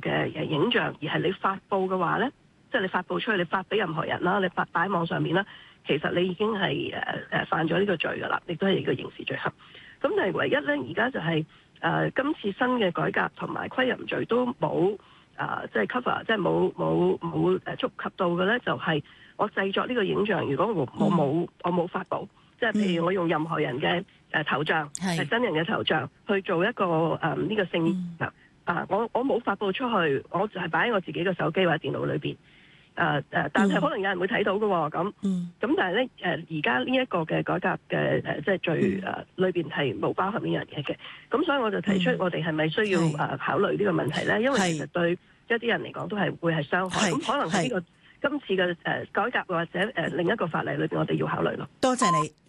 嘅影像，而係你發布嘅話咧，即係你發布出去，你發俾任何人啦，你發擺喺網上面啦，其實你已經係犯咗呢個罪噶啦，亦都係一個刑事罪行。咁但係唯一咧，而家就係今次新嘅改革同埋窺淫罪都冇即係 cover， 即係冇觸及到嘅咧，就係我製作呢個影像，如果我冇發布，即係譬如我用任何人嘅頭像係真人嘅頭像去做一個呢個性我冇發布出去，我就係擺喺我自己嘅手機或者電腦裏邊。但係可能有人會睇到嘅喎，咁但係咧而家呢一個嘅改革嘅即係罪裏邊係冇包含呢樣嘢嘅，咁所以我就提出我哋係咪需要考慮呢個問題咧？因為其實對一啲人嚟講都係會係傷害，咁可能喺呢個今次嘅改革或者另一個法例裏邊，我哋要考慮咯。 多謝你。